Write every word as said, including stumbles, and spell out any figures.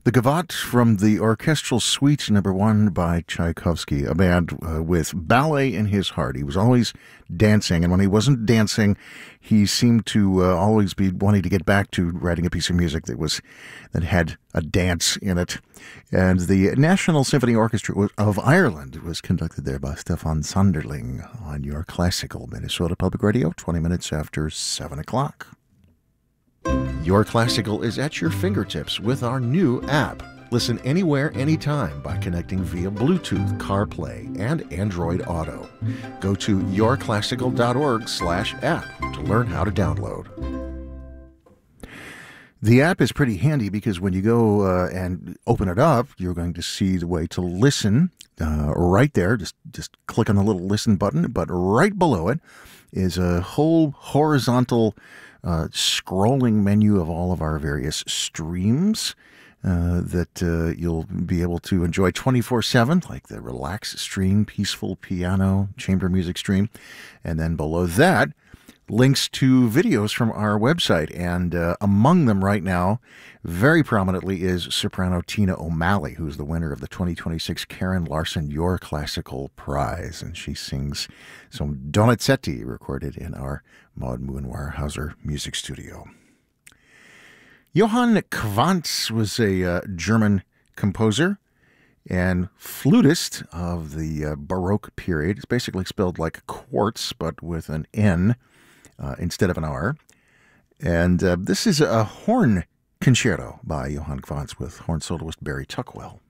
The Gavotte from the Orchestral Suite Number One by Tchaikovsky, a band uh, with ballet in his heart. He was always dancing, and when he wasn't dancing, he seemed to uh, always be wanting to get back to writing a piece of music that was that had a dance in it. And the National Symphony Orchestra of Ireland was conducted there by Stefan Sonderling on your classical Minnesota Public Radio, twenty minutes after seven o'clock. Your Classical is at your fingertips with our new app. Listen anywhere, anytime by connecting via Bluetooth, CarPlay, and Android Auto. Go to yourclassical.org slash app to learn how to download. The app is pretty handy because when you go uh, and open it up, you're going to see the way to listen uh, right there. Just, just click on the little listen button, but right below it is a whole horizontal Uh, scrolling menu of all of our various streams uh, that uh, you'll be able to enjoy twenty-four seven, like the Relax stream, Peaceful Piano, Chamber Music stream. And then below that, links to videos from our website. And uh, among them right now, very prominently, is soprano Tina O'Malley, who's the winner of the twenty twenty-six Karen Larson Your Classical Prize. And she sings some Donizetti recorded in our Maud Muenweier-Hauser music studio. Johann Quantz was a uh, German composer and flutist of the uh, Baroque period. It's basically spelled like quartz, but with an N uh, instead of an R. And uh, this is a horn concerto by Johann Quantz with horn soloist Barry Tuckwell.